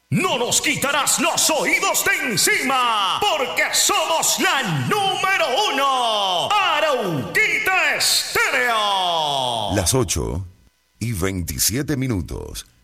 No nos quitarás los oídos de encima, porque somos la número 1. Arauquita Estéreo. Las 8:27.